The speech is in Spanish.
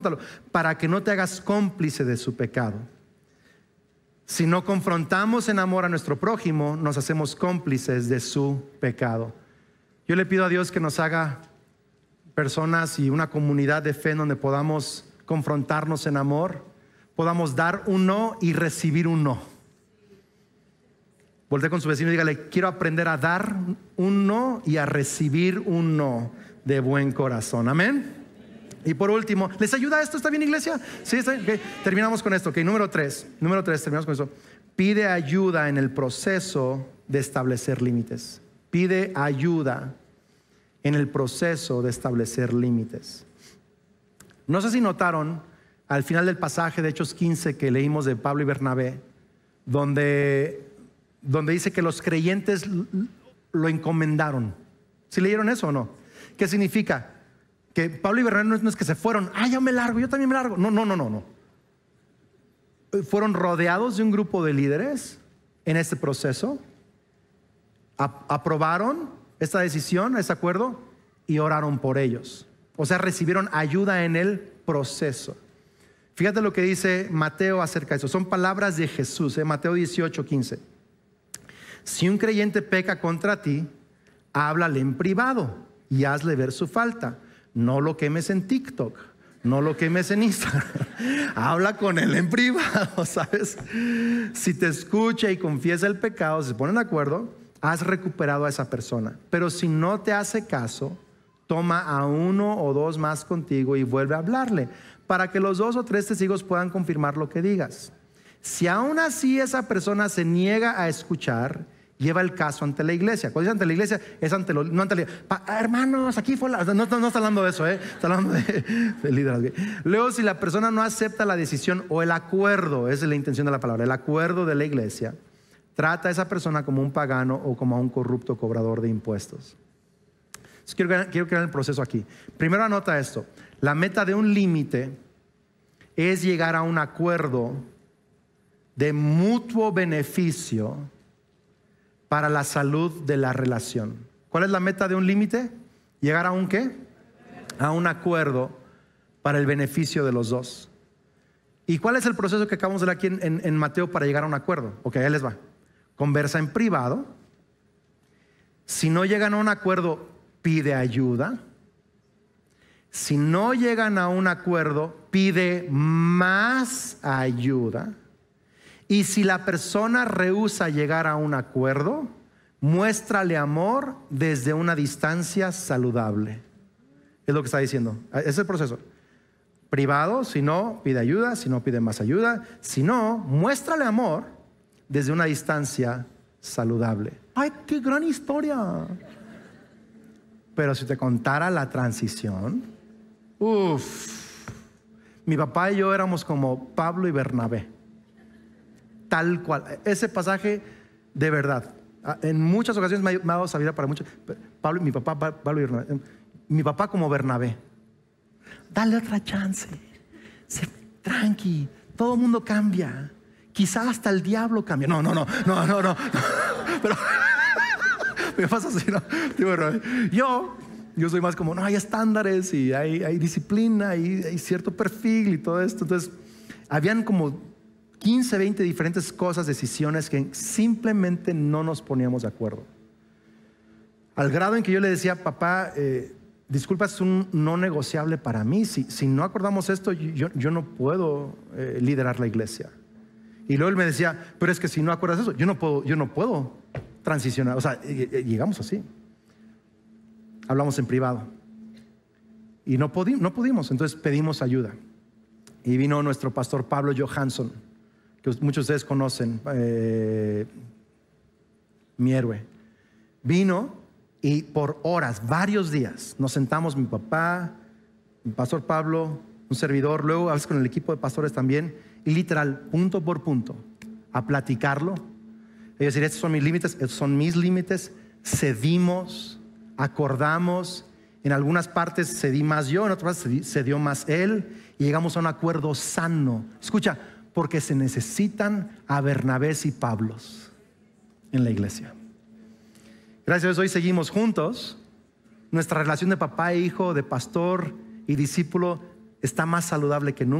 para que no te hagas cómplice de su pecado. Si no confrontamos en amor a nuestro prójimo, nos hacemos cómplices de su pecado. Yo le pido a Dios que nos haga personas y una comunidad de fe en donde podamos confrontarnos en amor, podamos dar un no y recibir un no. Voltee con su vecino y dígale: quiero aprender a dar un no y a recibir un no de buen corazón. Amén. Y por último, ¿les ayuda esto? ¿Está bien, iglesia? Sí, está bien. Okay. Terminamos con esto. Okay. Número 3, terminamos con eso. Pide ayuda en el proceso de establecer límites. Pide ayuda en el proceso de establecer límites. No sé si notaron al final del pasaje de Hechos 15 que leímos de Pablo y Bernabé, donde dice que los creyentes lo encomendaron. ¿Sí leyeron eso o no? ¿Qué significa? Que Pablo y Bernabé no es que se fueron, yo me largo, yo también me largo. No. Fueron rodeados de un grupo de líderes en este proceso, aprobaron esta decisión, este acuerdo, y oraron por ellos. O sea, recibieron ayuda en el proceso. Fíjate lo que dice Mateo acerca de eso. Son palabras de Jesús, Mateo 18:15. Si un creyente peca contra ti, háblale en privado y hazle ver su falta. No lo quemes en TikTok, no lo quemes en Instagram. Habla con él en privado, ¿sabes? Si te escucha y confiesa el pecado, si se ponen de acuerdo, has recuperado a esa persona. Pero si no te hace caso, toma a 1 o 2 más contigo y vuelve a hablarle, para que los 2 o 3 testigos puedan confirmar lo que digas. Si aún así esa persona se niega a escuchar, lleva el caso ante la iglesia. Cuando dice ante la iglesia, es ante no ante la iglesia. Hermanos, aquí fue no está hablando de eso, está hablando de liderazgo. Luego, si la persona no acepta la decisión o el acuerdo, esa es la intención de la palabra, el acuerdo de la iglesia, trata a esa persona como un pagano o como a un corrupto cobrador de impuestos. Entonces, quiero crear el proceso aquí. Primero anota esto: la meta de un límite es llegar a un acuerdo de mutuo beneficio para la salud de la relación. ¿Cuál es la meta de un límite? Llegar a un ¿qué? A un acuerdo para el beneficio de los dos. ¿Y cuál es el proceso que acabamos de ver aquí en Mateo para llegar a un acuerdo? Ok, ahí les va. Conversa en privado. Si no llegan a un acuerdo, pide ayuda. Si no llegan a un acuerdo, pide más ayuda. Y si la persona rehúsa llegar a un acuerdo, muéstrale amor desde una distancia saludable. Es lo que está diciendo. Ese es el proceso. Privado, si no, pide ayuda. Si no, pide más ayuda. Si no, muéstrale amor desde una distancia saludable. ¡Ay, qué gran historia! Pero si te contara la transición, mi papá y yo éramos como Pablo y Bernabé. Tal cual. Ese pasaje, de verdad, en muchas ocasiones me ha dado sabiduría para muchos. Mi papá, Pablo y Bernabé. Mi papá como Bernabé. Dale otra chance. Sé tranqui. Todo el mundo cambia. Quizá hasta el diablo cambia. No. Pero me pasa así, ¿no? Yo soy más como, no, hay estándares y hay disciplina y hay cierto perfil y todo esto. Entonces, habían como 15, 20 diferentes cosas, decisiones que simplemente no nos poníamos de acuerdo. Al grado en que yo le decía: papá, disculpa, es un no negociable para mí. Si no acordamos esto, yo no puedo liderar la iglesia. Y luego él me decía: pero es que si no acuerdas eso, yo no puedo transicionar. O sea, llegamos así. Hablamos en privado. Y no pudimos, entonces pedimos ayuda. Y vino nuestro pastor Pablo Johansson, que muchos de ustedes conocen, mi héroe. Vino y por horas, varios días, nos sentamos, mi papá, mi pastor Pablo, un servidor, luego a veces con el equipo de pastores también, y literal, punto por punto, a platicarlo. Y decir: estos son mis límites, estos son mis límites. Cedimos, acordamos. En algunas partes cedí más yo, en otras partes cedió más él, y llegamos a un acuerdo sano. Escucha, porque se necesitan a Bernabés y Pablos en la iglesia. Gracias a Dios, hoy seguimos juntos. Nuestra relación de papá e hijo, de pastor y discípulo, está más saludable que nunca.